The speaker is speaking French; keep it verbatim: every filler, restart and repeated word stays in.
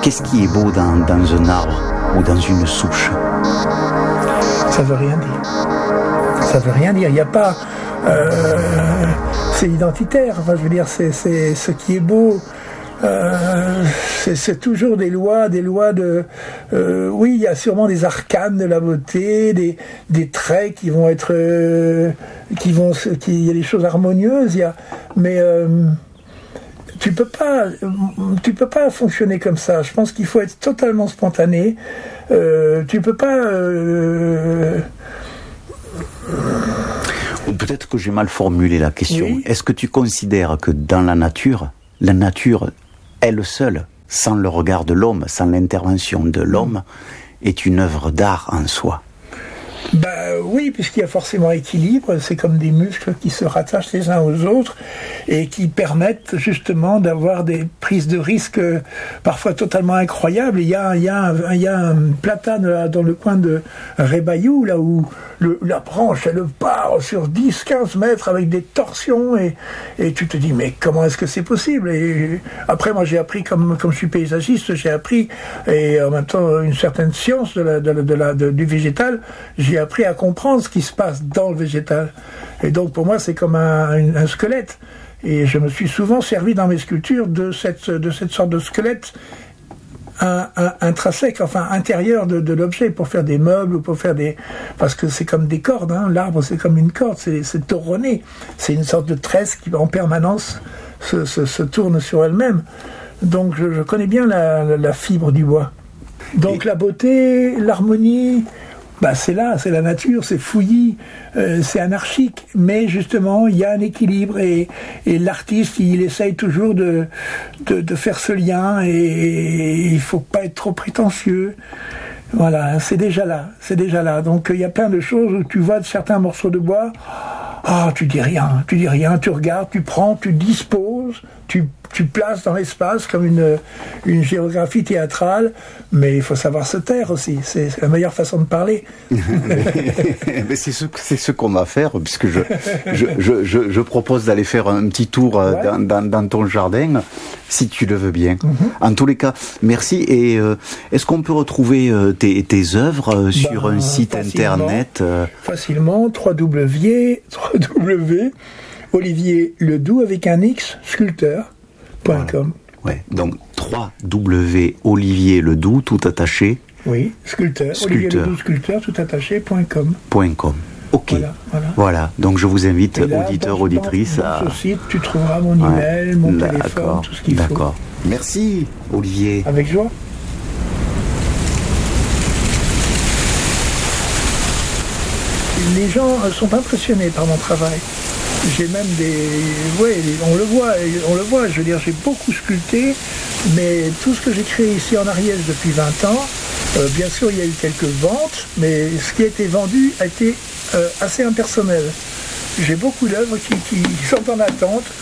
Qu'est-ce qui est beau dans, dans un arbre ou dans une souche? Ça veut rien dire. Ça veut rien dire. Il n'y a pas... Euh, c'est identitaire. Enfin, je veux dire, c'est, c'est ce qui est beau. Euh, c'est, c'est toujours des lois, des lois de... Euh, oui, il y a sûrement des arcanes de la beauté, des, des traits qui vont être... Euh, qui vont... Qui, il y a des choses harmonieuses, il y a, mais... Euh, tu peux pas... Tu peux pas fonctionner comme ça. Je pense qu'il faut être totalement spontané. Euh, tu peux pas... Euh, Ou peut-être que j'ai mal formulé la question. Oui. Est-ce que tu considères que dans la nature, la nature, elle seule, sans le regard de l'homme, sans l'intervention de l'homme, est une œuvre d'art en soi? Ben oui, puisqu'il y a forcément équilibre, c'est comme des muscles qui se rattachent les uns aux autres et qui permettent justement d'avoir des prises de risques parfois totalement incroyables. Il y a, il y a, un, il y a un platane là, dans le coin de Rébayou, là où le, la branche, elle part sur dix à quinze mètres avec des torsions et, et tu te dis, mais comment est-ce que c'est possible? Et après, moi j'ai appris, comme, comme je suis paysagiste, j'ai appris, et en même temps une certaine science de la, de la, de la, de, du végétal, j'ai appris à comprendre ce qui se passe dans le végétal. Et donc pour moi c'est comme un, un, un squelette. Et je me suis souvent servi dans mes sculptures de cette, de cette sorte de squelette un, un, intrinsèque, enfin intérieur de, de l'objet, pour faire des meubles ou pour faire des... Parce que c'est comme des cordes, hein. L'arbre c'est comme une corde, c'est, c'est toronné. C'est une sorte de tresse qui en permanence se, se, se tourne sur elle-même. Donc je, je connais bien la, la, la fibre du bois. Donc la beauté, l'harmonie... Bah c'est là, c'est la nature, c'est fouillis, euh, c'est anarchique, mais justement il y a un équilibre et, et l'artiste il essaye toujours de, de, de faire ce lien et, et il faut pas être trop prétentieux. Voilà, c'est déjà là, c'est déjà là. Donc il y a plein de choses où tu vois certains morceaux de bois, ah tu dis rien, tu dis rien, tu regardes, tu prends, tu disposes, tu tu places dans l'espace comme une, une géographie théâtrale, mais il faut savoir se taire aussi, c'est, c'est la meilleure façon de parler. Mais c'est ce, c'est ce qu'on va faire, puisque je, je, je, je, je propose d'aller faire un petit tour ouais. dans, dans, dans ton jardin, si tu le veux bien. Mm-hmm. En tous les cas, merci. Et euh, est-ce qu'on peut retrouver euh, tes, tes œuvres euh, sur ben, un site internet euh... Facilement, w w w point Olivier Ledoux avec un X, sculpteur. Voilà. Ouais, donc w Olivier Ledoux, tout attaché. Oui, sculpteur. sculpteur. Olivier Ledoux, sculpteur, tout attaché, point com. Point com. Ok. Voilà, voilà. Voilà. Donc je vous invite, là, auditeurs, dans, auditrices, dans, à. Dans ce site, tu trouveras mon email, ouais. mon D'accord. téléphone, tout ce qu'il D'accord. faut. D'accord. Merci, Olivier. Avec joie. Les gens sont impressionnés par mon travail. J'ai même des... Ouais, on le voit, on le voit, je veux dire, j'ai beaucoup sculpté, mais tout ce que j'ai créé ici en Ariège depuis vingt ans, euh, bien sûr, il y a eu quelques ventes, mais ce qui a été vendu a été euh, assez impersonnel. J'ai beaucoup d'œuvres qui, qui sont en attente,